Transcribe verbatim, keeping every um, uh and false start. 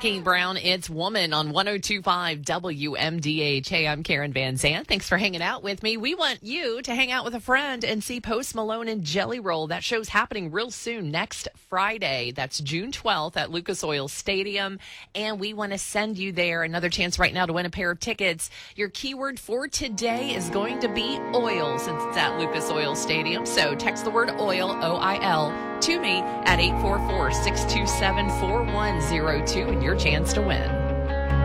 Kane Brown, it's Woman on one oh two point five W M D H. Hey, I'm Karen Van Zandt. Thanks for hanging out with me. We want you to hang out with a friend and see Post Malone and Jelly Roll. That show's happening real soon, next Friday. That's June twelfth at Lucas Oil Stadium. And we want to send you there. Another chance right now to win a pair of tickets. Your keyword for today is going to be oil, since it's at Lucas Oil Stadium. So text the word oil, O I L, to me at eight four four, six two seven, four one zero two and your chance to win.